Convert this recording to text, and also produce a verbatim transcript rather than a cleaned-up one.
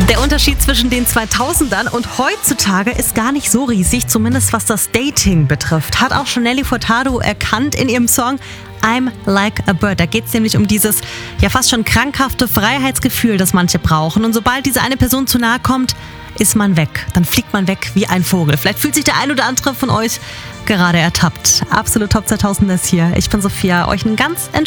Der Unterschied zwischen den zweitausendern und heutzutage ist gar nicht so riesig, zumindest was das Dating betrifft. Hat auch schon Nelly Furtado erkannt in ihrem Song I'm Like a Bird. Da geht es nämlich um dieses ja fast schon krankhafte Freiheitsgefühl, das manche brauchen. Und sobald diese eine Person zu nahe kommt, ist man weg. Dann fliegt man weg wie ein Vogel. Vielleicht fühlt sich der ein oder andere von euch gerade ertappt. Absolut Top zweitausender ist hier. Ich bin Sophia. Euch einen ganz